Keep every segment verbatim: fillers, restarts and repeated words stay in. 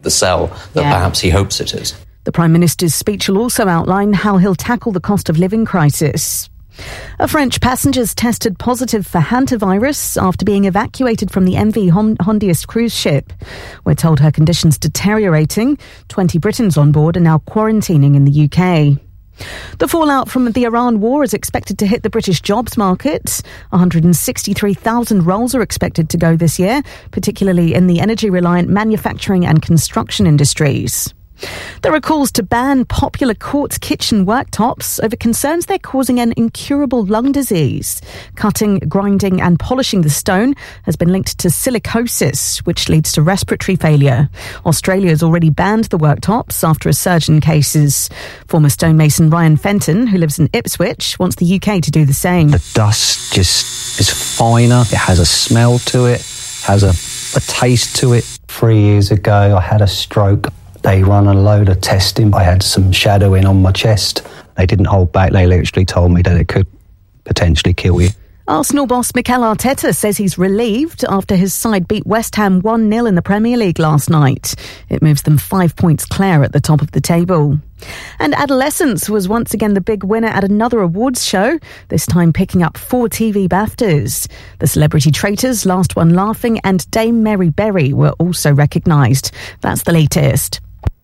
the sell that yeah. perhaps he hopes it is. The Prime Minister's speech will also outline how he'll tackle the cost of living crisis. A French passenger's tested positive for hantavirus after being evacuated from the M V Hondius cruise ship. We're told her condition's deteriorating. twenty Britons on board are now quarantining in the U K. The fallout from the Iran war is expected to hit the British jobs market. one hundred sixty-three thousand roles are expected to go this year, particularly in the energy-reliant manufacturing and construction industries. There are calls to ban popular quartz kitchen worktops over concerns they're causing an incurable lung disease. Cutting, grinding and polishing the stone has been linked to silicosis, which leads to respiratory failure. Australia has already banned the worktops after a surge in cases. Former stonemason Ryan Fenton, who lives in Ipswich, wants the U K to do the same. The dust just is finer. It has a smell to it, has a, a taste to it. Three years ago, I had a stroke. They run a load of testing. I had some shadowing on my chest. They didn't hold back. They literally told me that it could potentially kill you. Arsenal boss Mikel Arteta says he's relieved after his side beat West Ham one nil in the Premier League last night. It moves them five points clear at the top of the table. And Adolescence was once again the big winner at another awards show, this time picking up four T V BAFTAs. The Celebrity Traitors, Last One Laughing and Dame Mary Berry were also recognised. That's the latest.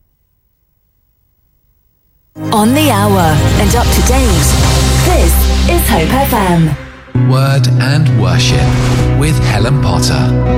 On the hour and up to date, this is Hope F M. Word and Worship with Helen Potter.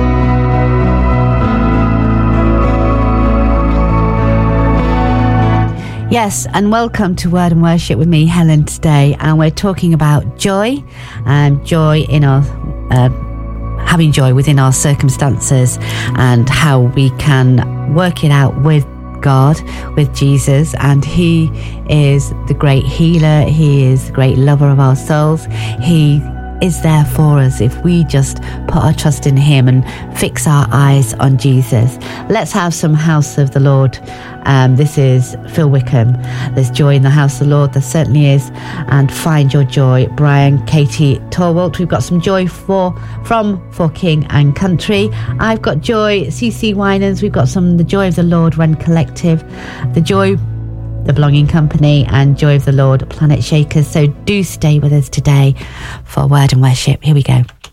Yes, and welcome to Word and Worship with me, Helen, today. And we're talking about joy, and um, joy in our... Uh, having joy within our circumstances and how we can work it out with God, with Jesus, and he is the great healer. He is the great lover of our souls. He is there for us if we just put our trust in him and fix our eyes on Jesus. Let's have some House of the Lord. Um, this is Phil Wickham. There's joy in the House of the Lord, there certainly is. And Find Your Joy, Brian, Katie Torwalt. We've got some joy for from For King and Country. I've got joy, C C Winans. We've got some The Joy of the Lord, Run Collective. The Joy, The Belonging Company, and Joy of the Lord, Planet Shakers. So do stay with us today for Word and Worship. Here we go.